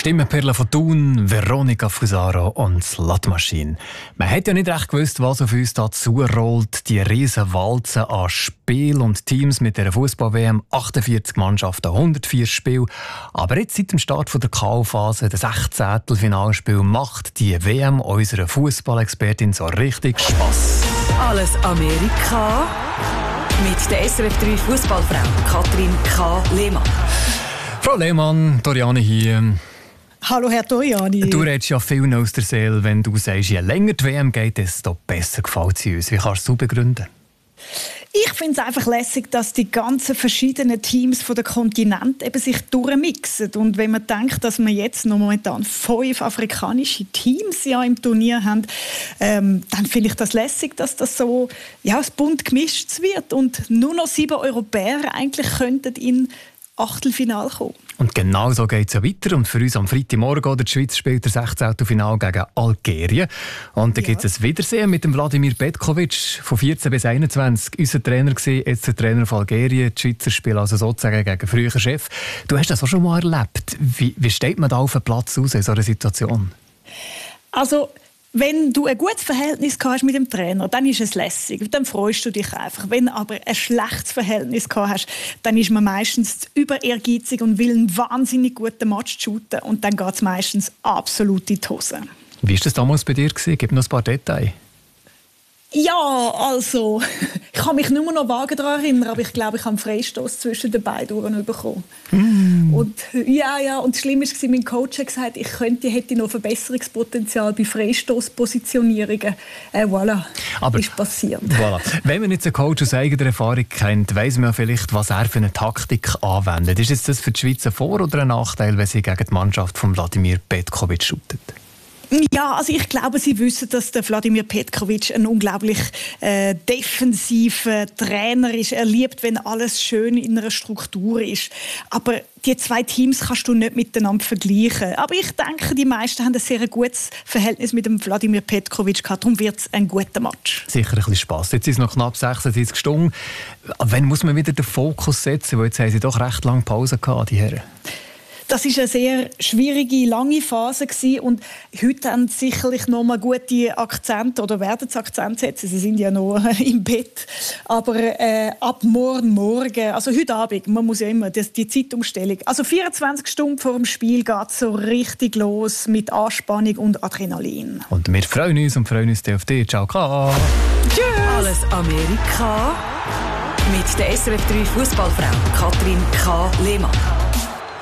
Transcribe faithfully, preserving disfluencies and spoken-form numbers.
Stimmenperle von Thun, Veronica Fusaro und Slotmaschine. Man hat ja nicht recht gewusst, was auf uns da zurollt. Die riesen Walze an Spiel und Teams mit der Fußball-W M. achtundvierzig Mannschaften, hundertvier Spiele. Aber jetzt seit dem Start der K O-Phase, das sechzehntel Finalspiel, macht die W M unserer Fußballexpertin so richtig Spass. Alles Amerika mit der S R F drei Fußballfrau Katrin K. Lehmann. Frau Lehmann, Doriane hier. Hallo Herr Doriani. Du redest ja viel aus der Seele, wenn du sagst, je länger die W M geht, desto besser gefällt sie uns. Wie kannst du das begründen? Ich finde es einfach lässig, dass die ganzen verschiedenen Teams von der Kontinent eben sich durchmixen. Und wenn man denkt, dass wir jetzt noch momentan fünf afrikanische Teams ja im Turnier haben, ähm, dann finde ich das lässig, dass das so ja, bunt gemischt wird und nur noch sieben Europäer eigentlich könnten in Achtelfinale kommen. Und genau so geht es ja weiter. Und für uns am Freitagmorgen, die Schweiz spielt das sechzehnte Finale gegen Algerien. Und da ja. gibt es ein Wiedersehen mit dem Wladimir Petkovic von vierzehn bis einundzwanzig. Unser Trainer war jetzt der Trainer von Algerien. Die Schweizer spielen also sozusagen gegen früheren Chef. Du hast das auch schon mal erlebt. Wie, wie steht man da auf dem Platz aus in so einer Situation? Also, wenn du ein gutes Verhältnis hast mit dem Trainer, dann ist es lässig, dann freust du dich einfach. Wenn du aber ein schlechtes Verhältnis hast, dann ist man meistens über ehrgeizig und will einen wahnsinnig guten Match shooten und dann geht es meistens absolut in die Hose. Wie war das damals bei dir? Gib noch ein paar Details. Ja, also, ich kann mich nur noch vage daran erinnern, aber ich glaube, ich habe einen Freistoß zwischen den beiden bekommen. Mm. Und, ja, ja, und das Schlimme war, mein Coach hat gesagt, ich könnte, hätte noch Verbesserungspotenzial bei Freistoßpositionierungen. Äh, voilà, aber, ist passiert. Voilà. Wenn man jetzt einen Coach aus eigener Erfahrung kennt, weiss man ja vielleicht, was er für eine Taktik anwendet. Ist jetzt das für die Schweiz ein Vor- oder ein Nachteil, wenn sie gegen die Mannschaft von Wladimir Petkovic shootet? Ja, also ich glaube, Sie wissen, dass der Wladimir Petkovic ein unglaublich äh, defensiver Trainer ist. Er liebt, wenn alles schön in einer Struktur ist. Aber die zwei Teams kannst du nicht miteinander vergleichen. Aber ich denke, die meisten haben ein sehr gutes Verhältnis mit dem Wladimir Petkovic gehabt. Darum wird es ein guter Match. Sicher ein bisschen Spass. Jetzt ist es noch knapp sechsunddreißig Stunden. Wann muss man wieder den Fokus setzen? Weil jetzt haben sie doch recht lange Pause gehabt, die Herren. Das war eine sehr schwierige, lange Phase gewesen. Und heute haben sie sicherlich noch mal gute Akzente oder werden sie Akzente setzen. Sie sind ja noch im Bett. Aber äh, ab morgen, morgen, also heute Abend, man muss ja immer, das, die Zeitumstellung, also vierundzwanzig Stunden vor dem Spiel geht es so richtig los mit Anspannung und Adrenalin. Und wir freuen uns und freuen uns auf dich. Ciao, K. Tschüss. Alles Amerika mit der S R F drei Fußballfrau Katrin K. Lehmann.